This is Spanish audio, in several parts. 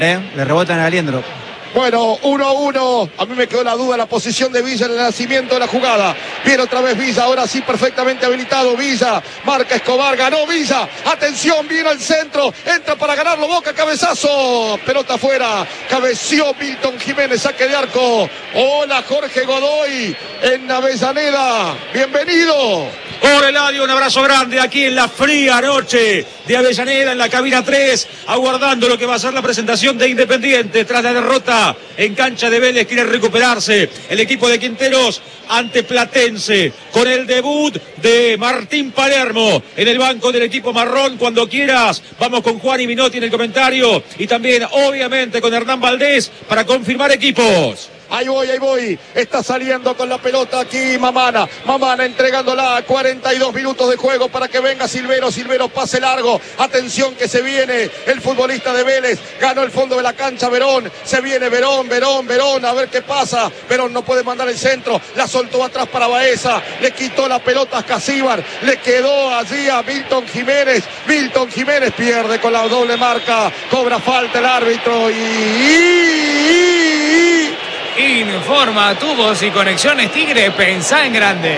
Le rebotan a Aliendro. Bueno, 1-1. A mí me quedó la duda la posición de Villa en el nacimiento de la jugada. Viene otra vez Villa, ahora sí perfectamente habilitado. Villa, marca Escobar, ganó Villa. Atención, viene al centro. Entra para ganarlo Boca, cabezazo. Pelota afuera. Cabeció Milton Jiménez, saque de arco. Hola, Jorge Godoy en Avellaneda. Bienvenido. Hola Eladio, un abrazo grande aquí en la fría noche de Avellaneda, en la cabina 3, aguardando lo que va a ser la presentación de Independiente tras la derrota en cancha de Vélez. Quiere recuperarse el equipo de Quinteros ante Platense, con el debut de Martín Palermo en el banco del equipo marrón. Cuando quieras, vamos con Juan y Minotti en el comentario, y también obviamente con Hernán Valdés para confirmar equipos. Ahí voy. Está saliendo con la pelota aquí Mamana. Mamana entregándola a 42 minutos de juego para que venga Silvero. Silvero, pase largo. Atención que se viene el futbolista de Vélez. Ganó el fondo de la cancha Verón. Se viene Verón. A ver qué pasa. Verón no puede mandar el centro. La soltó atrás para Baeza. Le quitó la pelota a Casíbar. Le quedó allí a Milton Jiménez. Milton Jiménez pierde con la doble marca. Cobra falta el árbitro Informa Tubos y Conexiones Tigre, pensá en grande.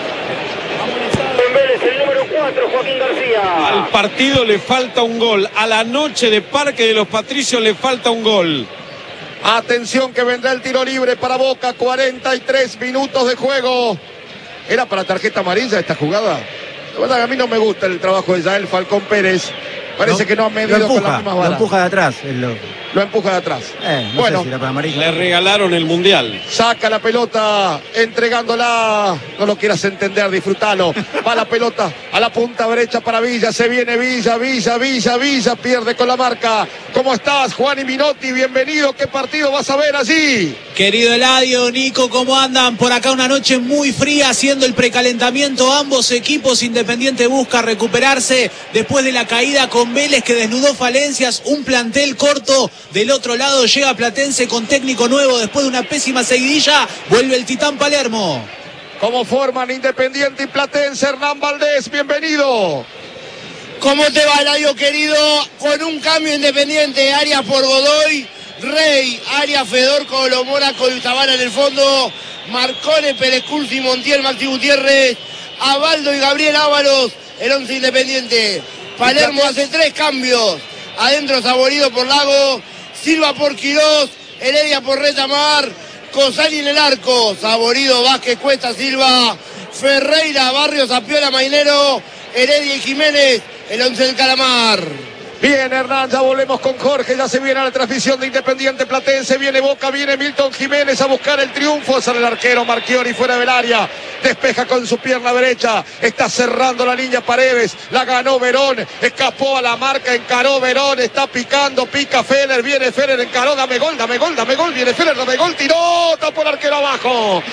En Vélez, el número 4, Joaquín García. Al partido le falta un gol. A la noche de Parque de los Patricios le falta un gol. Atención que vendrá el tiro libre para Boca. 43 minutos de juego. ¿Era para tarjeta amarilla esta jugada? La verdad que a mí no me gusta el trabajo de Yael Falcón Pérez. Parece que no ha medido con las mismas balas. Lo empuja de atrás. Lo empuja de atrás. No sé si era para amarilla. Le regalaron el Mundial. Saca la pelota, entregándola. No lo quieras entender, disfrútalo. Va la pelota a la punta derecha para Villa. Se viene Villa. Pierde con la marca. ¿Cómo estás, Juan y Minotti? Bienvenido. ¿Qué partido vas a ver allí? Querido Eladio, Nico, ¿cómo andan? Por acá una noche muy fría, haciendo el precalentamiento ambos equipos. Independiente busca recuperarse después de la caída con Vélez, que desnudó falencias, un plantel corto. Del otro lado llega Platense con técnico nuevo después de una pésima seguidilla. Vuelve el Titán Palermo. ¿Cómo forman Independiente y Platense? Hernán Valdés, bienvenido. ¿Cómo te va, Eladio, querido? Con un cambio Independiente, Arias por Godoy, Rey, Arias, Fedor, Colomora, Coltabana en el fondo, Marcone, Pérez Cursi, Montiel, Maxi Gutiérrez, Abaldo y Gabriel Ábalos, el 11 Independiente. Palermo hace 3 cambios. Adentro Saborido por Lago, Silva por Quirós, Heredia por Retamar, Cosani en el arco, Saborido, Vázquez, Cuesta, Silva, Ferreira, Barrios, Apiola, Mainero, Heredia y Jiménez, el 11 del Calamar. Bien, Hernán, ya volvemos con Jorge, ya se viene a la transmisión de Independiente Platense, viene Boca, viene Milton Jiménez a buscar el triunfo, sale el arquero Marchiori fuera del área, despeja con su pierna derecha, está cerrando la línea Paredes, la ganó Verón, escapó a la marca, encaró Verón, está picando, pica Feller, viene Feller, encaró, dame gol, viene Feller, dame gol, tiró, tapó el arquero abajo,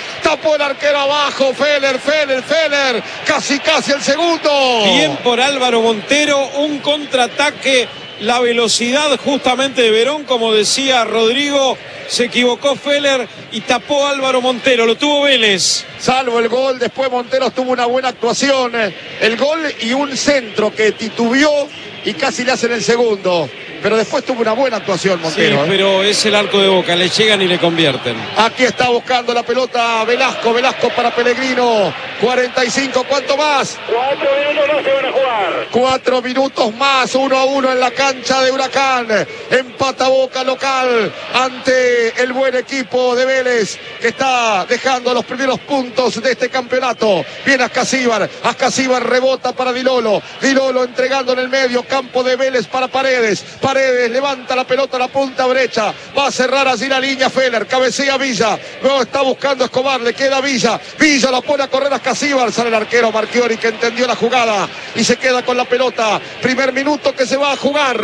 Feller, casi el segundo. Bien por Álvaro Montero, un contraataque. La velocidad justamente de Verón, como decía Rodrigo, se equivocó Feller y tapó Álvaro Montero, lo tuvo Vélez. Salvo el gol, después Montero tuvo una buena actuación, el gol y un centro que titubeó y casi le hacen el segundo, pero después tuvo una buena actuación Montero. Sí, pero es el arco de Boca, le llegan y le convierten. Aquí está buscando la pelota Velasco para Pellegrino, 45, ¿cuánto más? 4 minutos más se van a jugar. 4 minutos más, 1-1 en la cancha de Huracán. Empata Boca local ante el buen equipo de Vélez, que está dejando los primeros puntos de este campeonato. Viene Ascasíbar rebota para Dilolo entregando en el medio campo de Vélez para Paredes levanta la pelota a la punta derecha, va a cerrar así la línea Feller, cabecea Villa, luego está buscando Escobar, le queda Villa lo pone a correr a Ascasíbar, sale el arquero Marchiori que entendió la jugada y se queda con la pelota. Primer minuto que se va a jugar.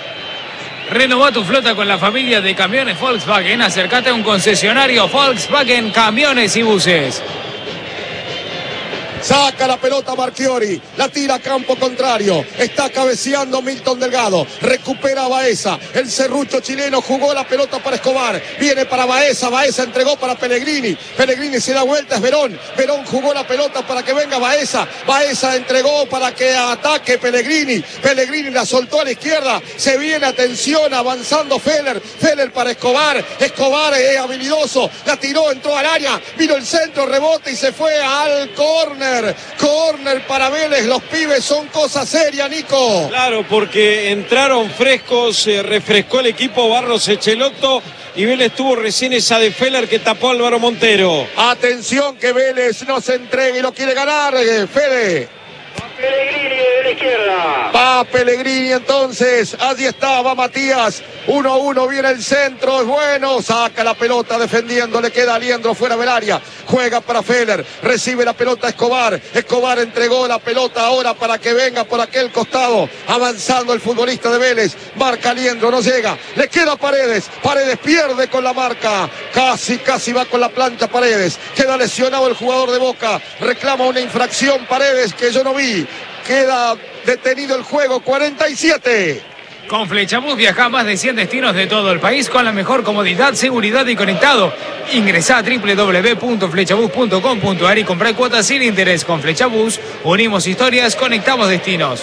Renová tu flota con la familia de camiones Volkswagen. Acércate a un concesionario Volkswagen Camiones y Buses. Saca la pelota Marchiori, la tira a campo contrario, está cabeceando Milton Delgado, recupera a Baeza, el serrucho chileno jugó la pelota para Escobar, viene para Baeza, Baeza entregó para Pellegrini, Pellegrini se da vuelta, es Verón, Verón jugó la pelota para que venga Baeza, Baeza entregó para que ataque Pellegrini, Pellegrini la soltó a la izquierda, se viene, atención, avanzando Feller, Feller para Escobar, Escobar es habilidoso, la tiró, entró al área, vino el centro, rebote y se fue al córner. Córner para Vélez, los pibes son cosa seria, Nico. Claro, porque entraron frescos, se refrescó el equipo Barros Echelotto y Vélez tuvo recién esa de Feller que tapó a Álvaro Montero. Atención que Vélez no se entregue y lo quiere ganar, Fede. Pellegrini de la izquierda. Va Pellegrini entonces, allí está, va Matías, 1-1, viene el centro, es bueno, saca la pelota defendiendo, le queda Aliendro fuera del área, juega para Feller, recibe la pelota Escobar, Escobar entregó la pelota ahora para que venga por aquel costado, avanzando el futbolista de Vélez, marca Aliendro, no llega, le queda Paredes, Paredes pierde con la marca, casi va con la plancha Paredes, queda lesionado el jugador de Boca, reclama una infracción Paredes que yo no vi, queda detenido el juego, 47. Con Flechabús viaja a más de 100 destinos de todo el país con la mejor comodidad, seguridad y conectado. Ingresá a www.flechabús.com.ar y comprá cuotas sin interés. Con Flechabús unimos historias, conectamos destinos.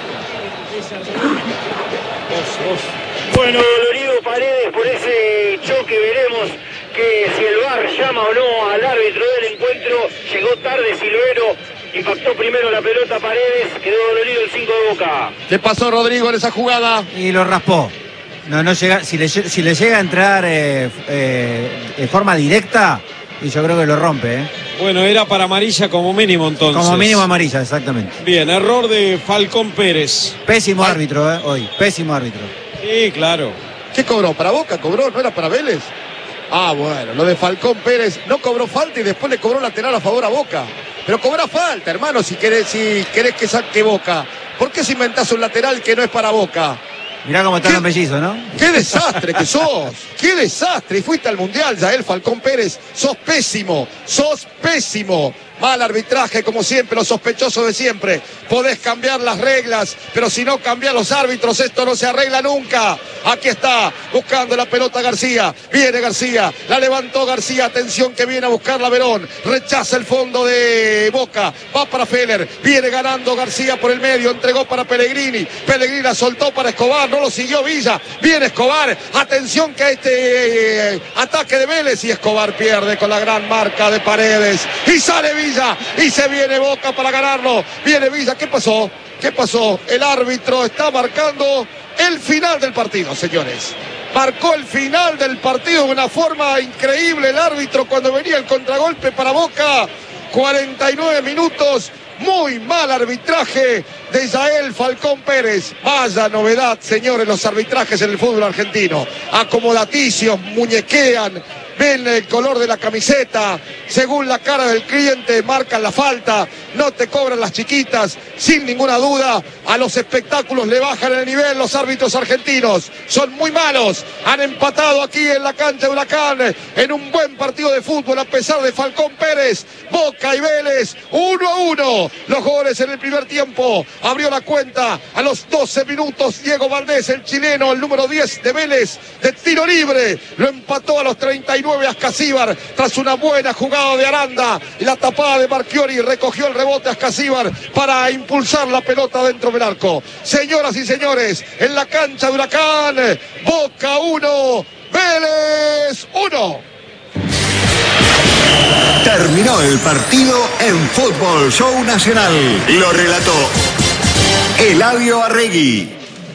Bueno, dolorido Paredes por ese choque, veremos que si el VAR llama o no al árbitro del encuentro. Llegó tarde Silvero, impactó primero la pelota Paredes, quedó dolorido el 5 de Boca. ¿Qué pasó Rodrigo en esa jugada? Y lo raspó. No llega, si le llega a entrar de forma directa, y yo creo que lo rompe. Bueno, era para amarilla como mínimo entonces. Como mínimo amarilla, exactamente. Bien, error de Falcón Pérez. Pésimo árbitro hoy, pésimo árbitro. Sí, claro. ¿Qué cobró? ¿Para Boca cobró? ¿No era para Vélez? Ah, bueno, lo de Falcón Pérez no cobró falta y después le cobró lateral a favor a Boca. Pero cobra falta, hermano, si querés que saque Boca. ¿Por qué se inventás un lateral que no es para Boca? Mirá cómo están los mellizos, ¿no? ¡Qué desastre que sos! ¡Qué desastre! Y fuiste al Mundial, Yael Falcón Pérez. Sos pésimo, sos pésimo. Mal arbitraje, como siempre, los sospechosos de siempre. Podés cambiar las reglas, pero si no cambias los árbitros, esto no se arregla nunca. Aquí está, buscando la pelota García. Viene García, la levantó García. Atención que viene a buscarla Verón. Rechaza el fondo de Boca. Va para Feller. Viene ganando García por el medio. Entregó para Pellegrini. Pellegrini la soltó para Escobar. No lo siguió Villa. Viene Escobar. Atención que este ataque de Vélez. Y Escobar pierde con la gran marca de Paredes. Y sale Villa. Y se viene Boca para ganarlo. Viene Villa. ¿Qué pasó? ¿Qué pasó? El árbitro está marcando el final del partido, señores. Marcó el final del partido de una forma increíble el árbitro cuando venía el contragolpe para Boca. 49 minutos. Muy mal arbitraje de Yael Falcón Pérez. Vaya novedad, señores, los arbitrajes en el fútbol argentino. Acomodaticios, muñequean, ven el color de la camiseta, según la cara del cliente marcan la falta, no te cobran las chiquitas, sin ninguna duda. A los espectáculos le bajan el nivel los árbitros argentinos, son muy malos. Han empatado aquí en la cancha de Huracán en un buen partido de fútbol a pesar de Falcón Pérez. Boca y Vélez 1-1, los goles en el primer tiempo. Abrió la cuenta a los 12 minutos Diego Valdés, el chileno, el número 10 de Vélez, de tiro libre, lo empató a los 39 Ascasíbar tras una buena jugada de Aranda y la tapada de Marchiori. Recogió el rebote Ascasíbar para impulsar la pelota dentro del arco. Señoras y señores, en la cancha de Huracán, Boca 1, Vélez 1. Terminó el partido en Fútbol Show Nacional. Lo relató Eladio Arregui.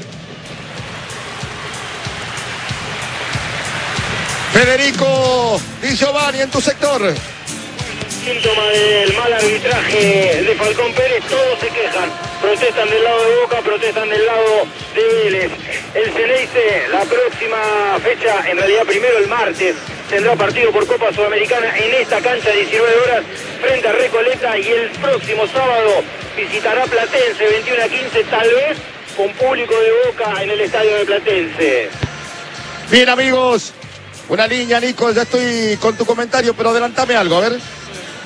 Federico Di Giovanni, en tu sector. Síntoma del mal arbitraje de Falcón Pérez, todos se quejan, protestan del lado de Boca, protestan del lado de Vélez. El Ceneice, la próxima fecha, en realidad primero el martes, tendrá partido por Copa Sudamericana en esta cancha, 19 horas, frente a Recoleta, y el próximo sábado visitará Platense, 21-15, tal vez con público de Boca en el estadio de Platense. Bien, amigos, una línea, Nico, ya estoy con tu comentario, pero adelantame algo, a ver.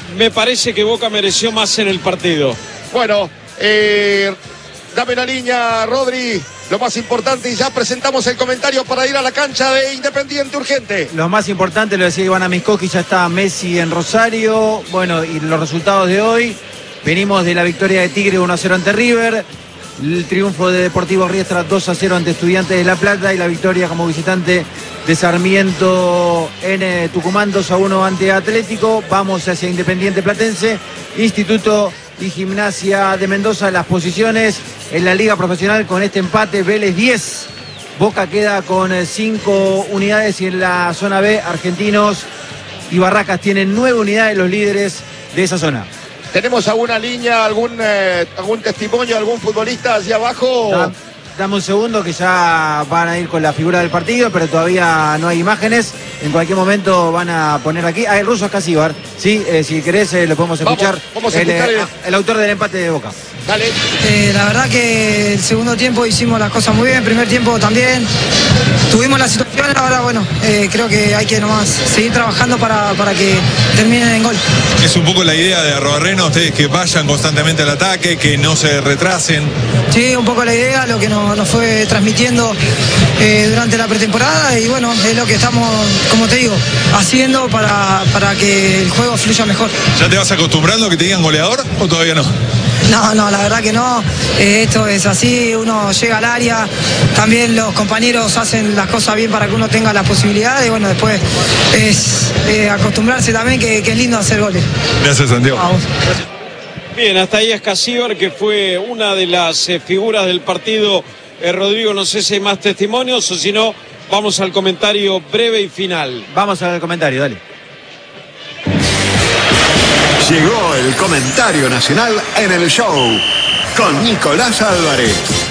me parece que Boca mereció más en el partido. Bueno, dame la línea, Rodri. Lo más importante, y ya presentamos el comentario para ir a la cancha de Independiente urgente. Lo más importante, lo decía Ivana Miskoski, ya está Messi en Rosario. Bueno, y los resultados de hoy. Venimos de la victoria de Tigre 1-0 ante River. El triunfo de Deportivo Riestra 2-0 ante Estudiantes de La Plata. Y la victoria como visitante de Sarmiento en Tucumán 2-1 ante Atlético. Vamos hacia Independiente Platense, Instituto y Gimnasia de Mendoza. Las posiciones en la Liga Profesional con este empate: Vélez 10, Boca queda con 5 unidades, y en la zona B Argentinos y Barracas tienen 9 unidades, los líderes de esa zona. ¿Tenemos alguna línea, algún testimonio, algún futbolista hacia abajo? Dame un segundo, que ya van a ir con la figura del partido, pero todavía no hay imágenes. En cualquier momento van a poner aquí. El ruso Ascasíbar, sí, si querés lo podemos escuchar. Vamos a escuchar el autor del empate de Boca. Dale. La verdad que el segundo tiempo hicimos las cosas muy bien, primer tiempo también. Tuvimos la situación, ahora bueno, creo que hay que nomás seguir trabajando para que terminen en gol. Es un poco la idea de Arrobarrena, ustedes que vayan constantemente al ataque, que no se retrasen. Sí, un poco la idea, lo que nos fue transmitiendo durante la pretemporada, y bueno, es lo que estamos, como te digo, haciendo para que el juego fluya mejor. ¿Ya te vas acostumbrando a que te digan goleador o todavía no? No, la verdad que no. Esto es así, uno llega al área, también los compañeros hacen las cosas bien para que uno tenga las posibilidades, y bueno, después es acostumbrarse también, que es lindo hacer goles. Gracias, Santiago. Vamos. Bien, hasta ahí Ascasíbar, que fue una de las figuras del partido. Rodrigo, no sé si hay más testimonios, o si no, vamos al comentario breve y final. Vamos al comentario, dale. Llegó el comentario nacional en el show con Nicolás Álvarez.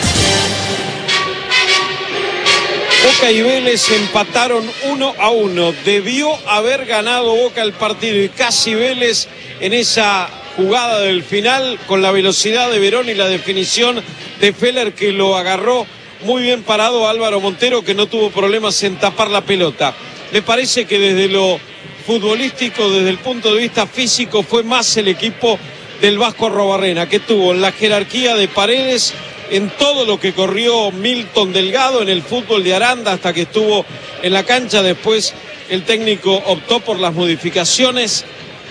Boca y Vélez empataron 1-1. Debió haber ganado Boca el partido, y casi Vélez en esa jugada del final, con la velocidad de Verón y la definición de Feller, que lo agarró muy bien parado Álvaro Montero, que no tuvo problemas en tapar la pelota. Me parece que desde lo futbolístico, desde el punto de vista físico, fue más el equipo del Vasco Arrobarrena, que tuvo la jerarquía de Paredes, en todo lo que corrió Milton Delgado, en el fútbol de Aranda hasta que estuvo en la cancha. Después el técnico optó por las modificaciones,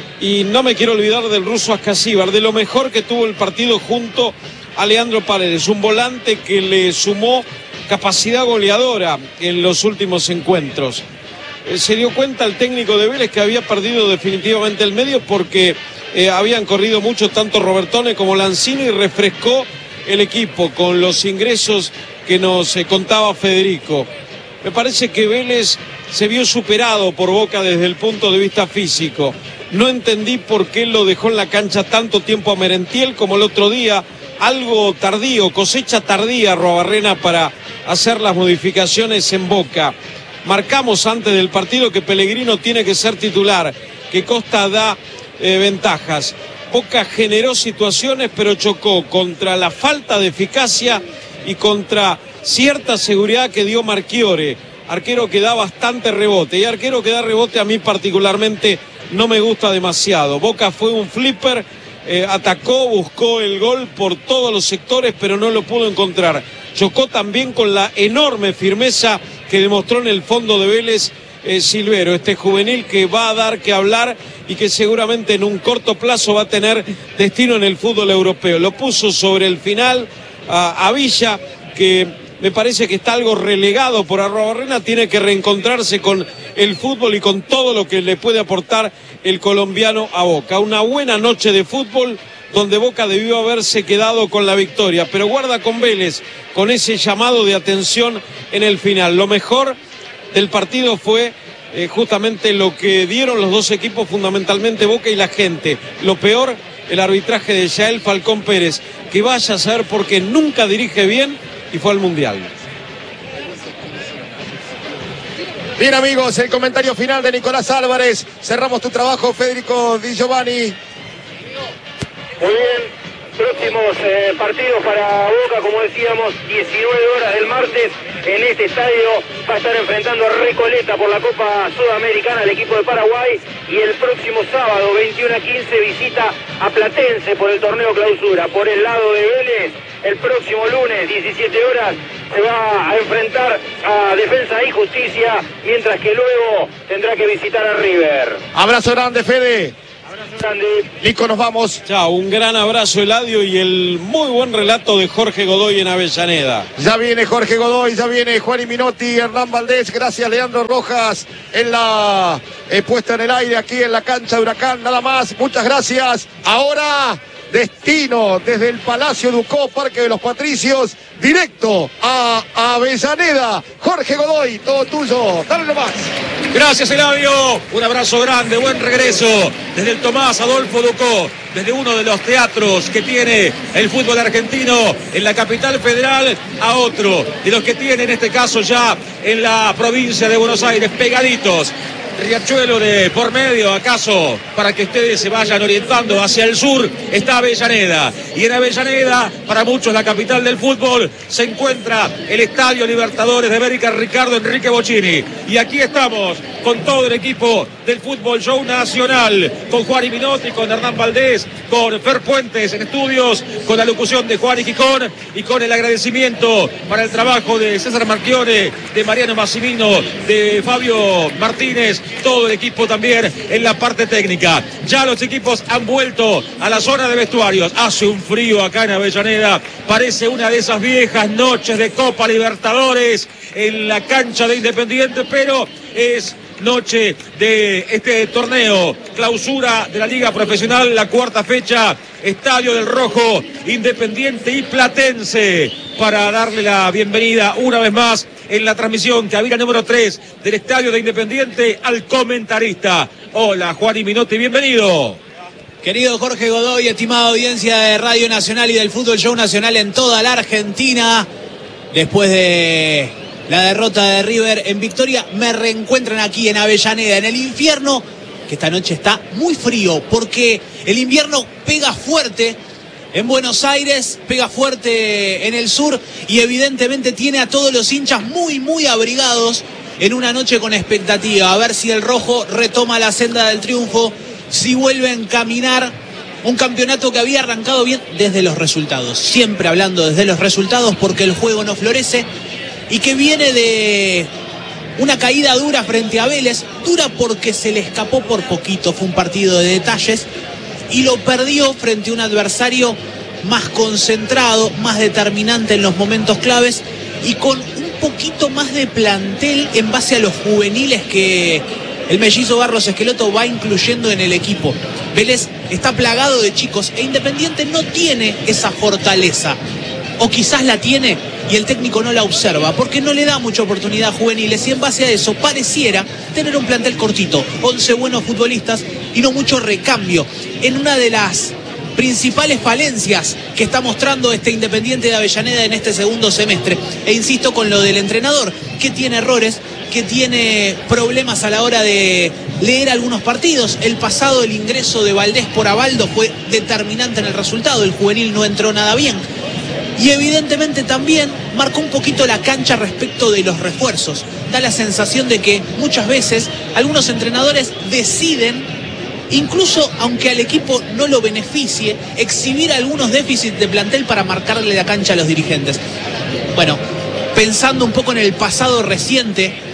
y no me quiero olvidar del ruso Ascasíbar, de lo mejor que tuvo el partido junto a Leandro Paredes, un volante que le sumó capacidad goleadora en los últimos encuentros. Se dio cuenta el técnico de Vélez que había perdido definitivamente el medio, porque habían corrido mucho tanto Robertone como Lanzini, y refrescó el equipo con los ingresos que nos contaba Federico. Me parece que Vélez se vio superado por Boca desde el punto de vista físico. No entendí por qué lo dejó en la cancha tanto tiempo a Merentiel, como el otro día, algo tardío, cosecha tardía Arrobarrena para hacer las modificaciones en Boca. Marcamos antes del partido que Pellegrino tiene que ser titular, que Costa da ventajas. Boca generó situaciones, pero chocó contra la falta de eficacia y contra cierta seguridad que dio Marchiore, arquero que da bastante rebote, y arquero que da rebote a mí particularmente no me gusta demasiado. Boca fue un flipper, atacó, buscó el gol por todos los sectores, pero no lo pudo encontrar. Chocó también con la enorme firmeza que demostró en el fondo de Vélez Silvero, este juvenil que va a dar que hablar y que seguramente en un corto plazo va a tener destino en el fútbol europeo. Lo puso sobre el final a Villa, que me parece que está algo relegado por Arrobarrena, tiene que reencontrarse con el fútbol y con todo lo que le puede aportar el colombiano a Boca. Una buena noche de fútbol, donde Boca debió haberse quedado con la victoria, pero guarda con Vélez, con ese llamado de atención en el final. Lo mejor del partido fue justamente lo que dieron los dos equipos, fundamentalmente Boca y la gente. Lo peor, el arbitraje de Yael Falcón Pérez, que vaya a saber por qué nunca dirige bien y fue al Mundial. Bien, amigos, el comentario final de Nicolás Álvarez. Cerramos tu trabajo, Federico Di Giovanni. Muy bien, Próximos partidos para Boca, como decíamos, 19 horas del martes en este estadio. Va a estar enfrentando a Recoleta por la Copa Sudamericana, el equipo de Paraguay. Y el próximo sábado, 21 a 15, visita a Platense por el torneo clausura. Por el lado de Vélez, el próximo lunes, 17 horas, se va a enfrentar a Defensa y Justicia, mientras que luego tendrá que visitar a River. Abrazo grande, Fede. Grande. Nico, nos vamos. Chao, un gran abrazo, Eladio, y el muy buen relato de Jorge Godoy en Avellaneda. Ya viene Jorge Godoy, ya viene Juan Minotti, Hernán Valdés. Gracias, Leandro Rojas, en la puesta en el aire aquí en la cancha de Huracán. Nada más, muchas gracias. Ahora, destino desde el Palacio Ducó, Parque de los Patricios, directo a Avellaneda. Jorge Godoy, todo tuyo. Dale nomás. Gracias, Eladio. Un abrazo grande, buen regreso desde el Tomás Adolfo Ducó, desde uno de los teatros que tiene el fútbol argentino en la capital federal a otro de los que tiene en este caso ya en la provincia de Buenos Aires, pegaditos. Riachuelo de por medio, acaso, para que ustedes se vayan orientando hacia el sur, está Avellaneda. Y en Avellaneda, para muchos la capital del fútbol, se encuentra el Estadio Libertadores de América, Ricardo Enrique Bocchini. Y aquí estamos con todo el equipo del Fútbol Show Nacional, con Juan Minotti, con Hernán Valdés, con Fer Puentes en estudios, con la locución de Juan Quicón y con el agradecimiento para el trabajo de César Marchione, de Mariano Massimino, de Fabio Martínez, todo el equipo también en la parte técnica. Ya los equipos han vuelto a la zona de vestuarios. Hace un frío acá en Avellaneda, parece una de esas viejas noches de Copa Libertadores en la cancha de Independiente, pero es noche de este torneo, clausura de la Liga Profesional, la cuarta fecha, Estadio del Rojo, Independiente y Platense, para darle la bienvenida una vez más en la transmisión cabina número 3 del Estadio de Independiente al comentarista. Hola, Juan Minotti, bienvenido. Querido Jorge Godoy, estimada audiencia de Radio Nacional y del Fútbol Show Nacional en toda la Argentina, después de la derrota de River en Victoria, me reencuentran aquí en Avellaneda, en el infierno, que esta noche está muy frío, porque el invierno pega fuerte en Buenos Aires, pega fuerte en el sur y evidentemente tiene a todos los hinchas muy, muy abrigados en una noche con expectativa. A ver si el rojo retoma la senda del triunfo, si vuelve a encaminar un campeonato que había arrancado bien desde los resultados. Siempre hablando desde los resultados porque el juego no florece y que viene de una caída dura frente a Vélez, dura porque se le escapó por poquito, fue un partido de detalles, y lo perdió frente a un adversario más concentrado, más determinante en los momentos claves y con un poquito más de plantel en base a los juveniles que el mellizo Barros Esqueloto va incluyendo en el equipo. Vélez está plagado de chicos e Independiente no tiene esa fortaleza, o quizás la tiene y el técnico no la observa porque no le da mucha oportunidad a juveniles, y en base a eso pareciera tener un plantel cortito, 11 buenos futbolistas y no mucho recambio, en una de las principales falencias que está mostrando este Independiente de Avellaneda en este segundo semestre. E insisto con lo del entrenador, que tiene errores, que tiene problemas a la hora de leer algunos partidos. El pasado, el ingreso de Valdés por Abaldo fue determinante en el resultado, el juvenil no entró nada bien. Y evidentemente también marcó un poquito la cancha respecto de los refuerzos. Da la sensación de que muchas veces algunos entrenadores deciden, incluso aunque al equipo no lo beneficie, exhibir algunos déficits de plantel para marcarle la cancha a los dirigentes. Bueno, pensando un poco en el pasado reciente